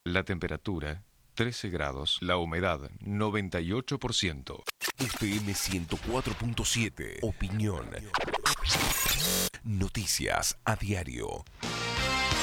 La temperatura, 13 grados. La humedad, 98%. FM 104.7. Opinión. Noticias a diario.